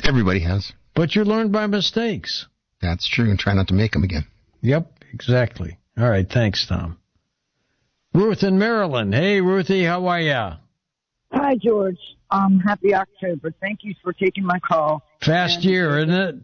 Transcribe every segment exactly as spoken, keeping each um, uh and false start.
Everybody has. But you learn by mistakes. That's true, and try not to make them again. Yep, exactly. All right, thanks, Tom. Ruth in Maryland. Hey, Ruthie, how are ya? Hi, George. Um, happy October. Thank you for taking my call. Fast and, year, isn't it?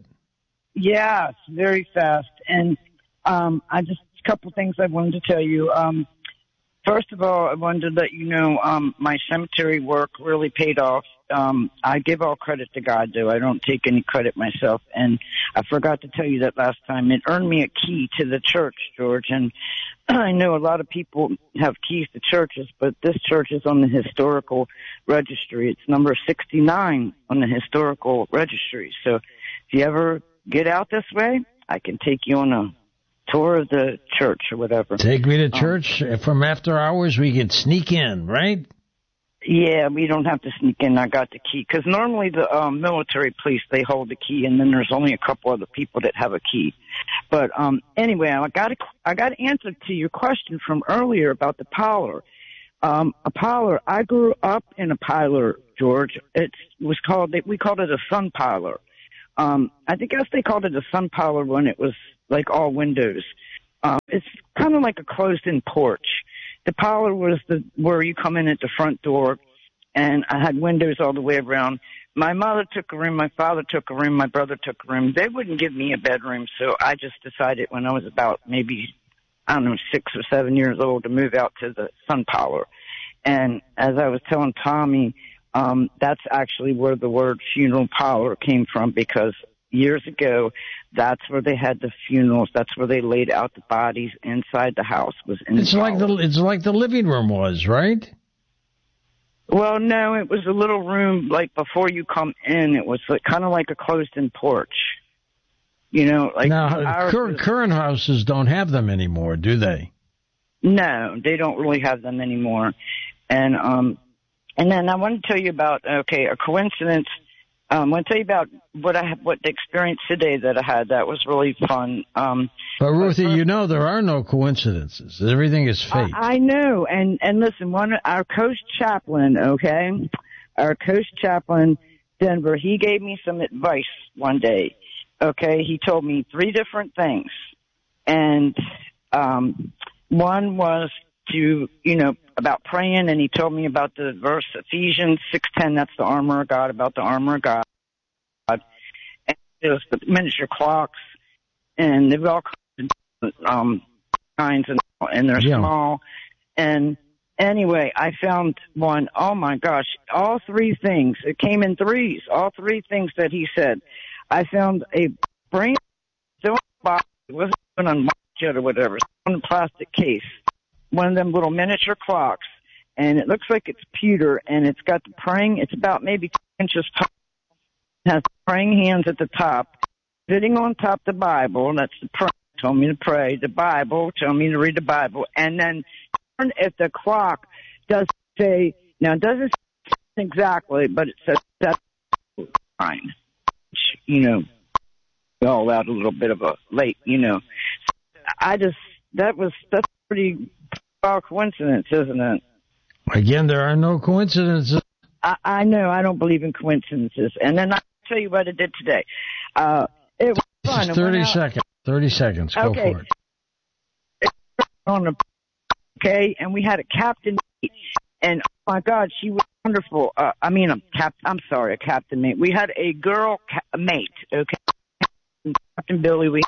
Yes, very fast. And um, I just a couple things I wanted to tell you. Um, first of all, I wanted to let you know um, my cemetery work really paid off. Um, I give all credit to God, though. I don't take any credit myself. And I forgot to tell you that last time. It earned me a key to the church, George. And I know a lot of people have keys to churches, but this church is on the historical registry. It's number sixty-nine on the historical registry. So if you ever get out this way, I can take you on a tour of the church or whatever. Take me to church um, from after hours. We can sneak in, right? Yeah, we don't have to sneak in. I got the key. Because normally the um, military police, they hold the key, and then there's only a couple other people that have a key. But um, anyway, I got a, I got an answer to your question from earlier about the parlor. Um, a parlor, I grew up in a parlor, George. It's, it was called, we called it a sun parlor. Um, I think guess they called it a sun parlor when it was like all windows. Um, it's kind of like a closed-in porch. The parlor was the where you come in at the front door, and I had windows all the way around. My mother took a room, my father took a room, my brother took a room. They wouldn't give me a bedroom, so I just decided when I was about maybe, I don't know, six or seven years old to move out to the sun parlor. And as I was telling Tommy, um, that's actually where the word funeral parlor came from, because years ago, that's where they had the funerals. That's where they laid out the bodies inside the house. Was in it's the like the it's like the living room was, right? Well, no, it was a little room like before you come in. It was like, kind of like a closed-in porch. You know, like now current was, current houses don't have them anymore, do they? No, they don't really have them anymore. And um, and then I want to tell you about okay, a coincidence. Um, I want to tell you about what I what the experience today that I had. That was really fun. Um, but Ruthie, but, you know there are no coincidences. Everything is fate. I, I know, and and listen, one our coach chaplain, okay, our coach chaplain, Denver, he gave me some advice one day. Okay, he told me three different things, and um, one was to you know about praying, and he told me about the verse Ephesians six ten. That's the armor of God, about the armor of God. And there's the miniature clocks, and they've all um, kinds, and, and they're yeah. small. And anyway, I found one. Oh my gosh! All three things. It came in threes. All three things that he said. I found a brain still in the box. It wasn't even on yet or whatever. It's on a plastic case. One of them little miniature clocks, and it looks like it's pewter, and it's got the praying. It's about maybe two inches tall. It has praying hands at the top, sitting on top of the Bible, and that's the prayer. Told me to pray. The Bible told me to read the Bible, and then if the clock does say, now it doesn't say exactly, but it says that's fine. You know, all out a little bit of a late. You know, I just that was that's pretty. Well, coincidence, isn't it? Again, there are no coincidences. I, I know. I don't believe in coincidences. And then I'll tell you what I did today. Uh, it was fun. Just thirty seconds. thirty seconds. Go okay. for it. On the, okay, and we had a captain mate, and oh my God, she was wonderful. Uh, I mean, a cap. I'm sorry, a captain mate. We had a girl ca- mate. Okay, Captain Billy. We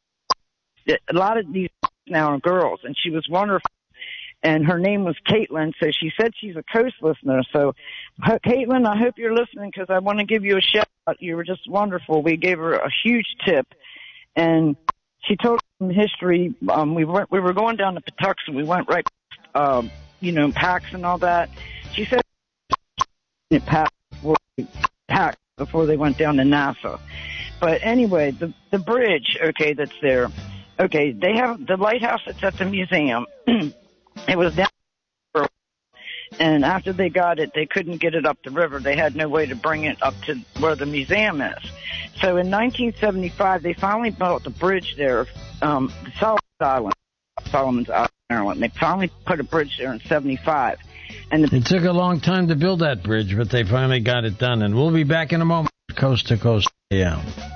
a lot of these now are girls, and she was wonderful. And her name was Caitlin, so she said she's a Coast listener. So, Caitlin, I hope you're listening because I want to give you a shout out. You were just wonderful. We gave her a huge tip, and she told us some history. Um, we went, we were going down to Patuxent. We went right, um, you know, PAX and all that. She said it PAX before, PAX before they went down to NASA. But anyway, the the bridge, okay, that's there. Okay, they have the lighthouse that's at the museum. It was down the river, and after they got it, they couldn't get it up the river. They had no way to bring it up to where the museum is. So in nineteen seventy-five, they finally built a bridge there, um, the Solomon's Island, Solomon's Island, Maryland. They finally put a bridge there in seventy-five. And the- it took a long time to build that bridge, but they finally got it done. And we'll be back in a moment. Coast to Coast A M.